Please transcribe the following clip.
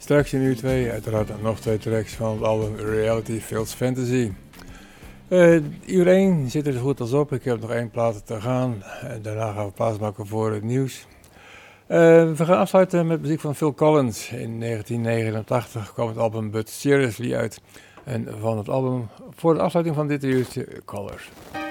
Straks in uur 2 uiteraard nog 2 tracks van het album Reality Feels Fantasy. Uur 1 zit er zo goed als op. Ik heb nog 1 plaat te gaan. Daarna gaan we plaatsmaken voor het nieuws. We gaan afsluiten met muziek van Phil Collins. In 1989 kwam het album But Seriously uit. En van het album voor de afsluiting van dit uurtje Colors.